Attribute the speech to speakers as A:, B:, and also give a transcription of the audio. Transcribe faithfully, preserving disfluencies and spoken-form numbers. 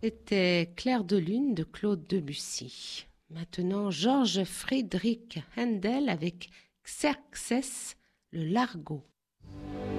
A: C'était Clair de lune de Claude Debussy. Maintenant, Georges Friedrich Händel avec Xerxès, le Largo.